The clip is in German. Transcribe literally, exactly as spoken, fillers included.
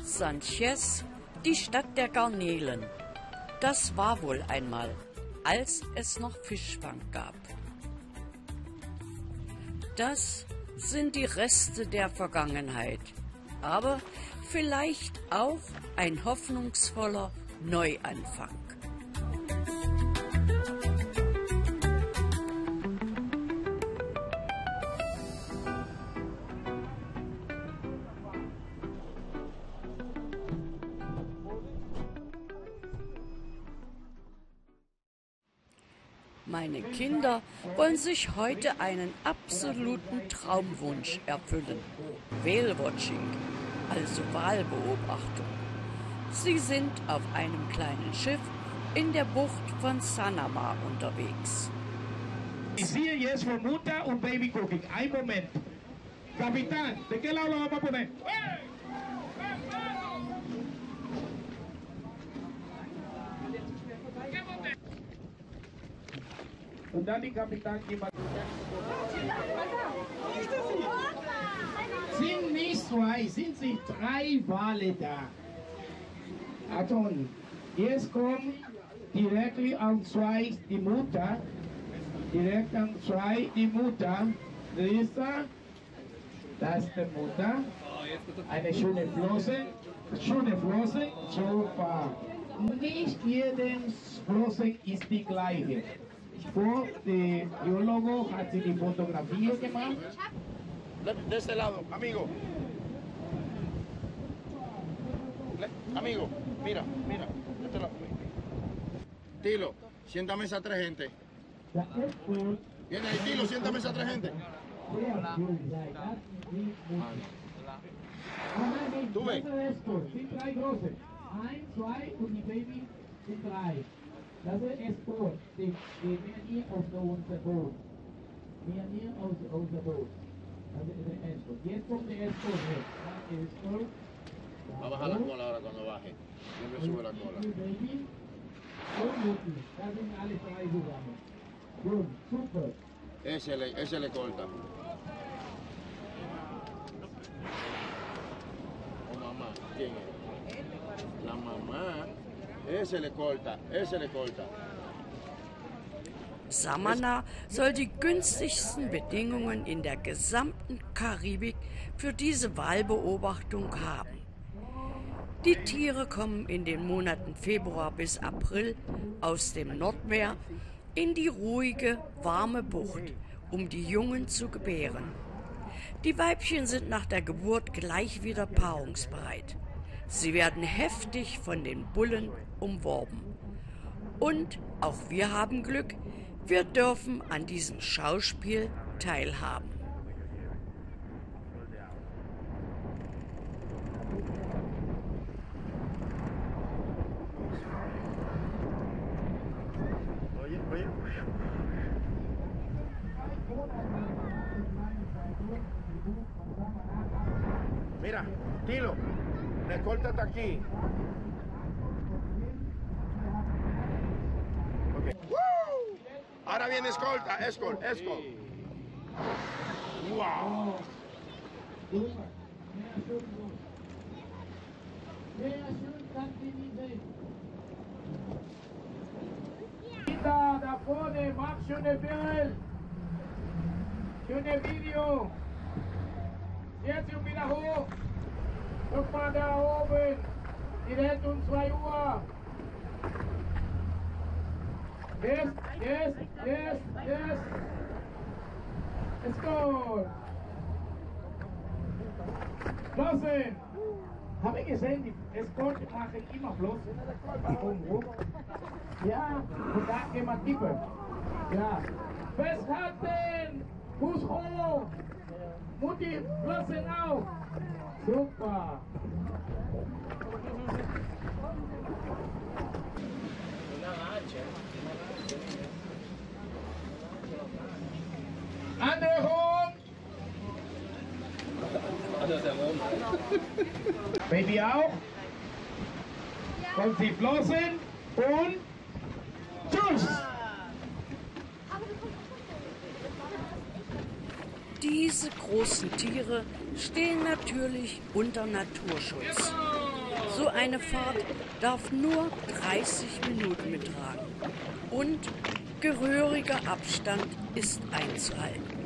Sanchez, die Stadt der Garnelen. Das war wohl einmal, als es noch Fischfang gab. Das sind die Reste der Vergangenheit, aber vielleicht auch ein hoffnungsvoller Neuanfang. Meine Kinder wollen sich heute einen absoluten Traumwunsch erfüllen. Whale-Watching, also Walbeobachtung. Sie sind auf einem kleinen Schiff in der Bucht von Sanama unterwegs. Ich sehe jetzt von Mutter und Baby Cooking. Ein Moment. Capitán, ¿de qué lado lo vamos a poner? Und dann die Kapitän jemand. Sind nicht zwei, sind sie drei Wale da. Achtung, jetzt kommt direkt an zwei die Mutter. Direkt an zwei die Mutter. Lisa, das ist die Mutter. Eine schöne Flosse. Schöne Flosse. Super. Nicht jede Flosse ist die gleiche. Por de biólogo hat sie die Fotografie gemacht. De este lado, amigo. Amigo, mira, mira. De este lado. Tilo, siéntame esa tres gente. Viene ahí, Tilo, siéntame esa tres gente. Tú ves. Sind drei große. Eins, zwei und die Baby sind drei. Das ist Esport, die mehr hier auf unser Boot. Mehr hier auf unser Boot. Das ist der Esport. Jetzt kommt der Esport weg. Esport. Va a bajar la cola ahora cuando baje. Siempre sube la cola. Da sind alle drei zusammen. Gut, super. Ese le, ese le corta. Oh, mamá, ¿quién es? La mamá. Ese le corta, ese le corta. Samana soll die günstigsten Bedingungen in der gesamten Karibik für diese Walbeobachtung haben. Die Tiere kommen in den Monaten Februar bis April aus dem Nordmeer in die ruhige, warme Bucht, um die Jungen zu gebären. Die Weibchen sind nach der Geburt gleich wieder paarungsbereit. Sie werden heftig von den Bullen umworben. Und auch wir haben Glück, wir dürfen an diesem Schauspiel teilhaben. Mira, Tilo. La escolta está aquí. Okay. ¡Woo! Ahora viene escolta, escort, escort. Wow. Da vorne, mach schöne Bild. Schöne Video. Jetzt und wieder hoch. Guck mal da oben, direkt um zwei Uhr. Yes, yes, yes, yes. Let's go. Flossen. Habe ich gesehen, die Escort machen immer Flossen. Die kommen hoch. Ja, und da gehen wir tiefer. Ja. Festhalten. Fuß hoch. Mutti, Flossen auf. Super! Andere Hund! Baby auch? Kommt sie flossen und tschüss! Diese großen Tiere stehen natürlich unter Naturschutz. So eine Fahrt darf nur dreißig Minuten betragen und gehöriger Abstand ist einzuhalten.